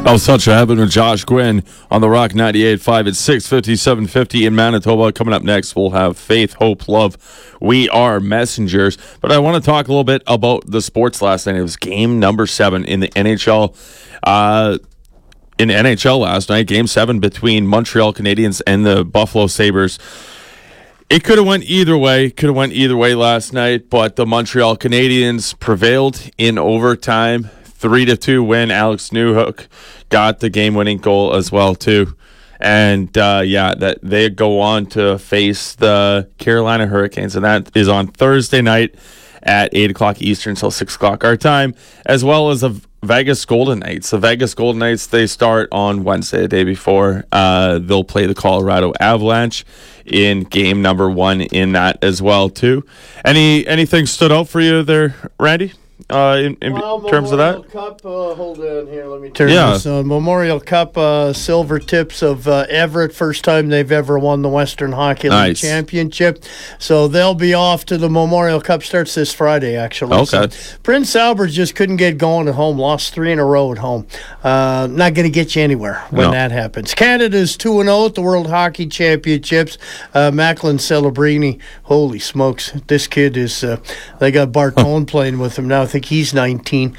Such a Heaven with Josh Gwynn on the Rock 98.5 at 6:50, 7:50 in Manitoba. Coming up next, we'll have Faith, Hope, Love. We are messengers. But I want to talk a little bit about the sports last night. It was game number 7 in the NHL. In NHL last night, game 7 between Montreal Canadiens and the Buffalo Sabres. It could have went either way. Last night, but the Montreal Canadiens prevailed in overtime. 3-2 win. Alex Newhook got the game-winning goal as well too, and that they go on to face the Carolina Hurricanes, and that is on Thursday night at 8:00 Eastern till 6:00 our time, as well as the Vegas Golden Knights. The Vegas Golden Knights, they start on Wednesday, the day before. They'll play the Colorado Avalanche in game number 1 in that as well too. Anything stood out for you there, Randy? In terms of that? Memorial Cup, hold on here, let me turn this on. Memorial Cup silver tips of Everett, first time they've ever won the Western Hockey League Championship. So they'll be off to the Memorial Cup, starts this Friday actually. Okay. So Prince Albert just couldn't get going at home, lost 3 in a row at home. Not going to get you anywhere when that happens. Canada's 2-0 at the World Hockey Championships. Macklin Celebrini, holy smokes, this kid is, they got Bartone playing with him now. I think he's 19.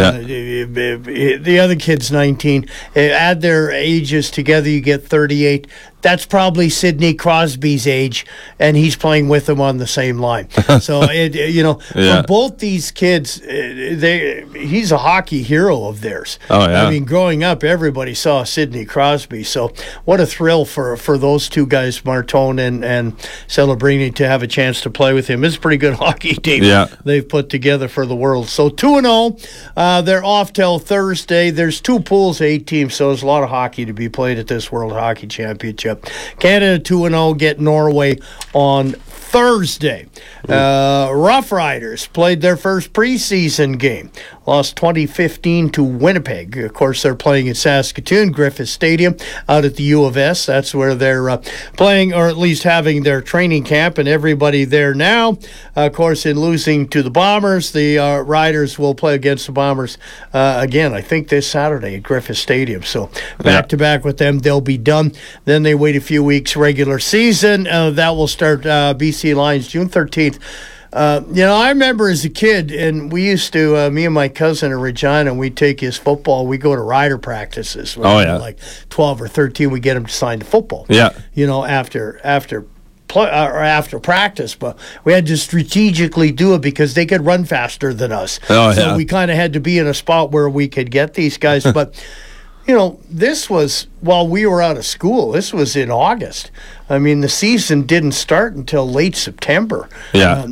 The other kid's 19. Add their ages together, you get 38. That's probably Sidney Crosby's age, and he's playing with them on the same line. So, for both these kids, he's a hockey hero of theirs. Oh, yeah. I mean, growing up, everybody saw Sidney Crosby. So, what a thrill for those two guys, Martone and Celebrini, to have a chance to play with him. It's a pretty good hockey team they've put together for the world. So, 2-0. They're off till Thursday. There's 2 pools, 8 teams, so there's a lot of hockey to be played at this World Hockey Championship. Canada 2-0, get Norway on Thursday. Rough Riders played their first preseason game. Lost 2015 to Winnipeg. Of course, they're playing in Saskatoon, Griffith Stadium, out at the U of S. That's where they're playing, or at least having their training camp, and everybody there now. Of course, in losing to the Bombers, the Riders will play against the Bombers again, I think this Saturday at Griffith Stadium. So back-to-back with them, they'll be done. Then they wait a few weeks, regular season. That will start BC Lions June 13th. I remember as a kid, and we used to, me and my cousin in Regina, we'd take his football, we'd go to rider practices. When we were like 12 or 13, we'd get him to sign the football. Yeah. After practice, but we had to strategically do it because they could run faster than us. So we kind of had to be in a spot where we could get these guys. But, this was while we were out of school. This was in August. I mean, the season didn't start until late September. Yeah.